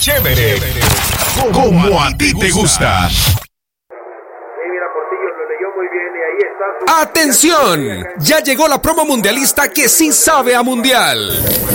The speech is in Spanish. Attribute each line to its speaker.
Speaker 1: Chévere, como a ti te gusta. ¡Atención! Ya llegó la promo mundialista que sí sabe a mundial.